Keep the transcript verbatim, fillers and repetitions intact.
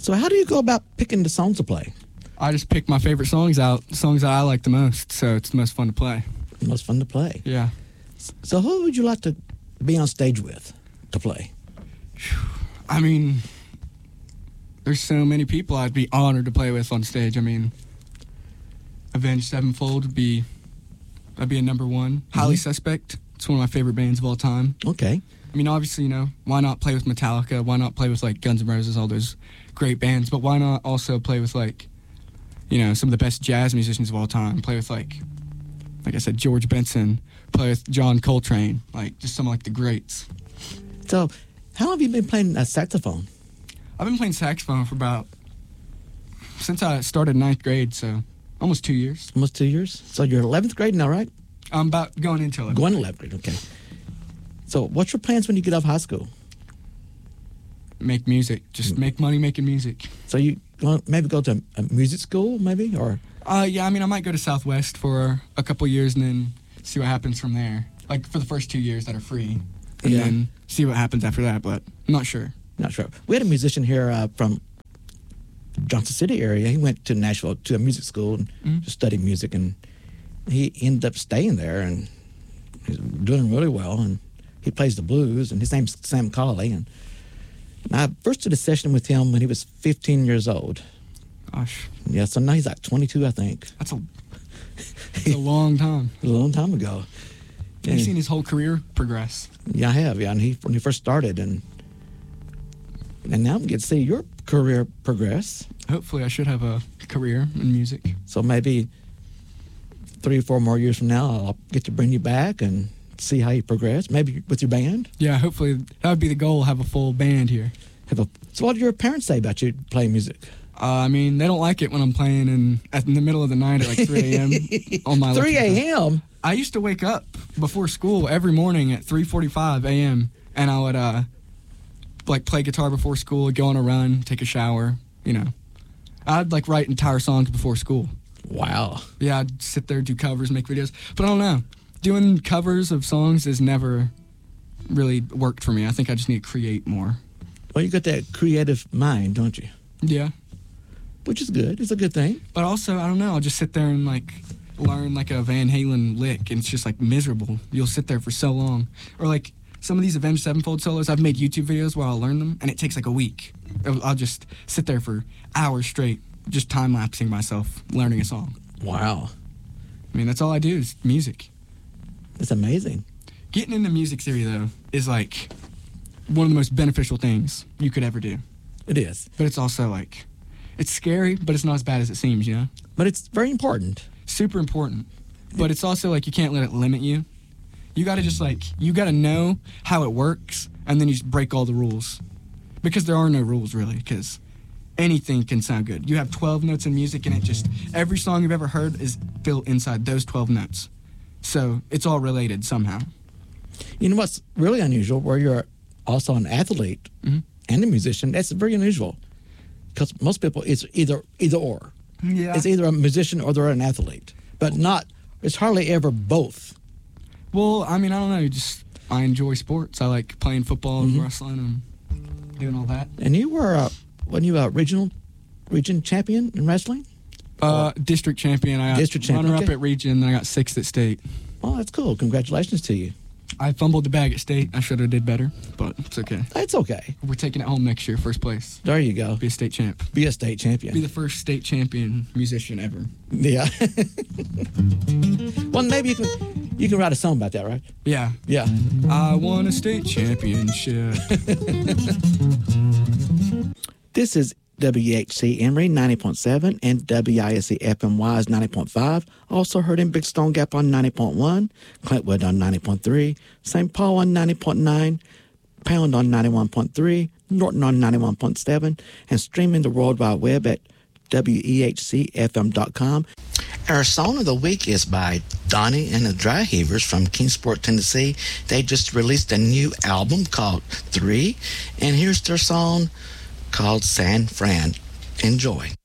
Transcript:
So how do you go about picking the songs to play? I just pick my favorite songs out, songs that I like the most, so it's the most fun to play. Most fun to play. Yeah. So who would you like to be on stage with to play? I mean, there's so many people I'd be honored to play with on stage. I mean, Avenged Sevenfold would be, that'd be a number one. Mm-hmm. Highly Suspect, it's one of my favorite bands of all time. Okay. I mean, obviously, you know, why not play with Metallica? Why not play with, like, Guns N' Roses, all those great bands? But why not also play with, like, you know, some of the best jazz musicians of all time? Play with, like, like I said, George Benson. Play with John Coltrane. Like, just some, like, the greats. So, how long have you been playing a saxophone? I've been playing saxophone for about, since I started ninth grade, so almost two years. Almost two years? So you're eleventh grade now, right? I'm about going into eleventh. Going to eleventh grade, okay. So what's your plans when you get out of high school? Make music. Just make money making music. So you want maybe go to a music school, maybe? Or? Uh, yeah, I mean, I might go to Southwest for a couple years and then see what happens from there. Like, for the first two years that are free. And yeah. then see what happens after that, but I'm not sure. Not sure. We had a musician here uh, from Johnson City area. He went to Nashville to a music school and mm-hmm. to study music, and he ended up staying there, and he's doing really well, and he plays the blues, and his name's Sam Colley. And I first did a session with him when he was fifteen years old. Gosh. Yeah, so now he's like twenty-two, I think. That's a, that's a long time. A long time ago. You've seen his whole career progress. Yeah, I have, yeah. And he, when he first started, and and now we get to see your career progress. Hopefully I should have a career in music. So maybe three or four more years from now, I'll get to bring you back and see how you progress, maybe with your band. Yeah, hopefully that would be the goal, have a full band here. Have a. So what do your parents say about you playing music? Uh, I mean, they don't like it when I'm playing in, at, in the middle of the night at like three a.m. on my three a.m.? I used to wake up before school every morning at three forty-five a.m. and I would uh, like play guitar before school, go on a run, take a shower, you know. I'd like write entire songs before school. Wow. Yeah, I'd sit there, do covers, make videos. But I don't know. Doing covers of songs has never really worked for me. I think I just need to create more. Well, you got that creative mind, don't you? Yeah. Which is good. It's a good thing. But also, I don't know, I'll just sit there and like learn like a Van Halen lick, and it's just like miserable. You'll sit there for so long. Or like some of these Avenged Sevenfold solos, I've made YouTube videos where I'll learn them, and it takes like a week. I'll just sit there for hours straight, just time-lapsing myself, learning a song. Wow. I mean, that's all I do is music. That's amazing. Getting into music theory, though, is like one of the most beneficial things you could ever do. It is. But it's also like, it's scary, but it's not as bad as it seems, you know? But it's very important. Super important. But it's also like you can't let it limit you. You gotta just like, you gotta know how it works, and then you just break all the rules. Because there are no rules, really, because anything can sound good. You have twelve notes in music, and it just, every song you've ever heard is built inside those twelve notes. So it's all related somehow. You know what's really unusual, where you're also an athlete mm-hmm. and a musician, that's very unusual. Because most people, it's either either or. Yeah. It's either a musician or they're an athlete. But not, it's hardly ever both. Well, I mean, I don't know, just, I enjoy sports. I like playing football mm-hmm. and wrestling and doing all that. And you were, uh, when you were a regional, region champion in wrestling? Uh, district champion. I got district champion. runner-up okay. at region, and I got sixth at state. Oh, that's cool. Congratulations to you. I fumbled the bag at state. I should have did better, but it's okay. It's okay. We're taking it home next year, first place. There you go. Be a state champ. Be a state champion. Be the first state champion musician ever. Yeah. Well, maybe you can you can write a song about that, right? Yeah. Yeah. I won a state championship. This is W H C Emory ninety point seven and W I S C F M Y is ninety point five. Also heard in Big Stone Gap on ninety point one, Clintwood on ninety point three, Saint Paul on ninety point nine, Pound on ninety-one point three, Norton on ninety-one point seven, and streaming the World Wide Web at W E H C F M dot com. Our song of the week is by Donnie and the Dry Heavers from Kingsport, Tennessee. They just released a new album called Three, and here's their song called San Fran. Enjoy.